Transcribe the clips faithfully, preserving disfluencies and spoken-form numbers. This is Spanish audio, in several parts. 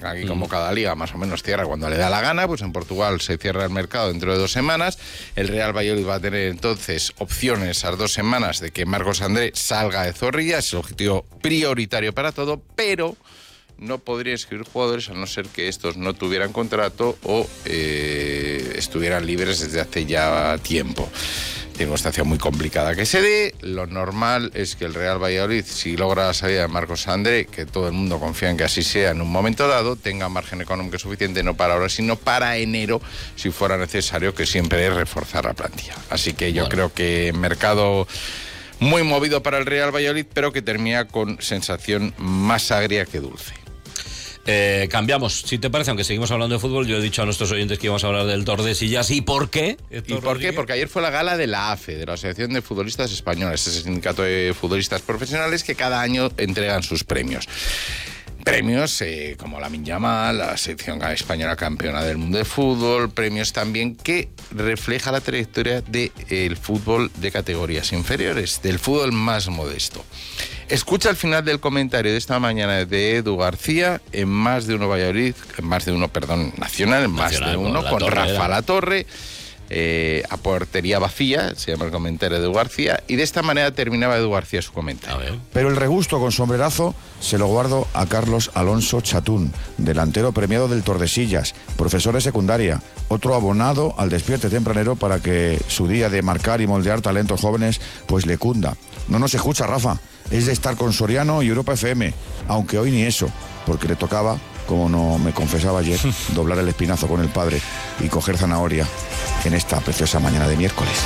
aquí como cada liga más o menos cierra cuando le da la gana, pues en Portugal se cierra el mercado dentro de dos semanas. El Real Valladolid va a tener entonces opciones a dos semanas de que Marcos André salga de Zorrilla, es el objetivo prioritario para todo, pero no podría inscribir jugadores a no ser que estos no tuvieran contrato o eh, estuvieran libres desde hace ya tiempo. Circunstancia muy complicada que se dé. Lo normal es que el Real Valladolid, si logra la salida de Marcos André, que todo el mundo confía en que así sea en un momento dado, tenga margen económico suficiente no para ahora, sino para enero, si fuera necesario, que siempre es reforzar la plantilla. Así que yo bueno. creo que mercado muy movido para el Real Valladolid, pero que termina con sensación más agria que dulce. Eh, cambiamos, si te parece, aunque seguimos hablando de fútbol. Yo he dicho a nuestros oyentes que íbamos a hablar del Tordesillas. ¿Y por qué? ¿Y por qué? Porque ayer fue la gala de la A F E, de la Asociación de Futbolistas Españoles, ese sindicato de futbolistas profesionales que cada año entregan sus premios. Premios eh, como la Lamine Yamal, la selección española campeona del mundo de fútbol, premios también que refleja la trayectoria del fútbol de categorías inferiores, del fútbol más modesto. Escucha al final del comentario de esta mañana de Edu García en Más de Uno Valladolid, en Más de Uno, perdón, Nacional, en Más de Uno, con, con Rafa Latorre, eh, a portería vacía, se llama el comentario de Edu García, y de esta manera terminaba Edu García su comentario. Pero el regusto con sombrerazo se lo guardo a Carlos Alonso Chatún, delantero premiado del Tordesillas, profesor de secundaria, otro abonado al despierte tempranero para que su día de marcar y moldear talentos jóvenes pues le cunda. No nos escucha, Rafa. Es de estar con Soriano y Europa F M, aunque hoy ni eso, porque le tocaba, como no me confesaba ayer, doblar el espinazo con el padre y coger zanahoria en esta preciosa mañana de miércoles.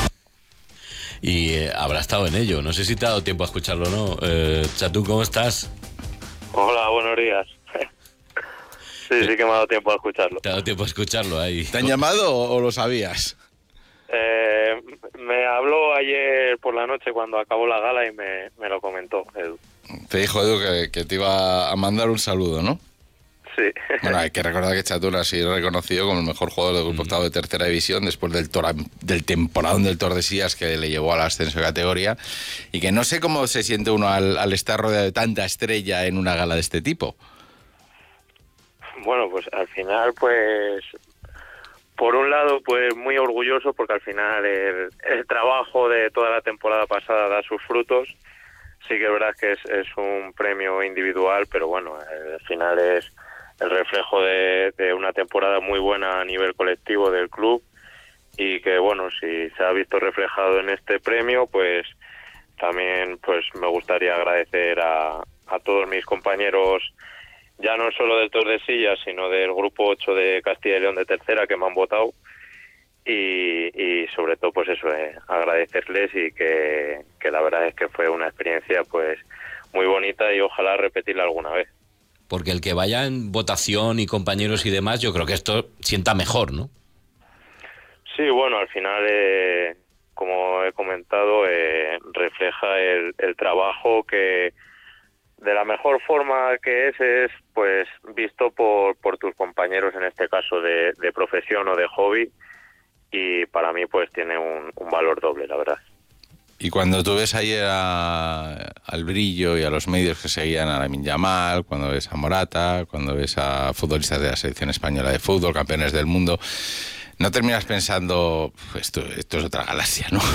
Y eh, habrá estado en ello, no sé si te ha dado tiempo a escucharlo o no. Eh, Chatú, ¿cómo estás? Hola, buenos días. Sí, sí que me ha dado tiempo a escucharlo. ¿Te ha dado tiempo a escucharlo ahí? ¿Te han llamado o, o lo sabías? Eh, me habló ayer por la noche cuando acabó la gala y me, me lo comentó Edu. Te dijo Edu que, que te iba a mandar un saludo, ¿no? Sí. Bueno, hay que recordar que Chatún ha sido reconocido como el mejor jugador del grupo octavo de tercera división después del, tora, del temporadón del Tordesillas que le llevó al ascenso de categoría, y que no sé cómo se siente uno al, al estar rodeado de tanta estrella en una gala de este tipo. Bueno, pues al final, pues... Por un lado, pues muy orgulloso porque al final el, el trabajo de toda la temporada pasada da sus frutos. Sí que es verdad que es, es un premio individual, pero bueno, al final es el reflejo de, de una temporada muy buena a nivel colectivo del club, y que bueno, si se ha visto reflejado en este premio, pues también pues me gustaría agradecer a, a todos mis compañeros, ya no solo del Tordesillas, sino del grupo ocho de Castilla y León de tercera, que me han votado, y, y sobre todo pues eso, eh, agradecerles, y que, que la verdad es que fue una experiencia pues muy bonita, y ojalá repetirla alguna vez. Porque el que vaya en votación y compañeros y demás, yo creo que esto sienta mejor, ¿no? Sí, bueno, al final, eh, como he comentado, eh, refleja el, el trabajo que de la mejor forma que es, es pues visto por, por tus compañeros, en este caso de, de profesión o de hobby, y para mí pues tiene un, un valor doble, la verdad. Y cuando tú ves ayer a, al Brillo y a los medios que seguían a Lamine Yamal, cuando ves a Morata, cuando ves a futbolistas de la selección española de fútbol, campeones del mundo, ¿no terminas pensando, esto, esto es otra galaxia, no?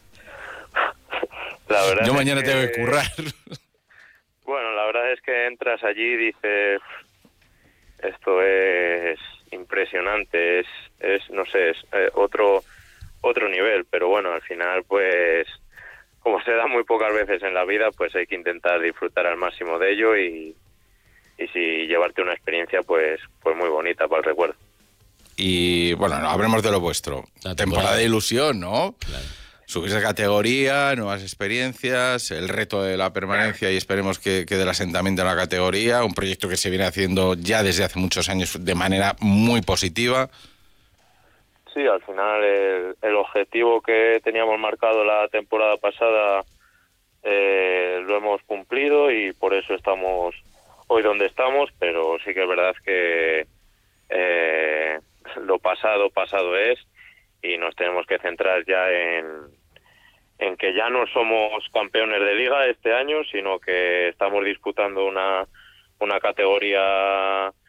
La verdad Yo es mañana que... tengo que currar. Bueno, la verdad es que entras allí y dices, esto es impresionante, es, es no sé, es eh, otro otro nivel, pero bueno, al final pues como se da muy pocas veces en la vida, pues hay que intentar disfrutar al máximo de ello, y, y sí llevarte una experiencia pues pues muy bonita para el recuerdo. Y bueno, no, hablemos de lo vuestro. La temporada. Temporada de ilusión, ¿no? Claro. Subirse de categoría, nuevas experiencias, el reto de la permanencia y esperemos que, que del asentamiento en la categoría, un proyecto que se viene haciendo ya desde hace muchos años de manera muy positiva. Sí, al final el, el objetivo que teníamos marcado la temporada pasada eh, lo hemos cumplido, y por eso estamos hoy donde estamos, pero sí que es verdad que eh, lo pasado, pasado es, y nos tenemos que centrar ya en, en que ya no somos campeones de liga este año, sino que estamos disputando una, una categoría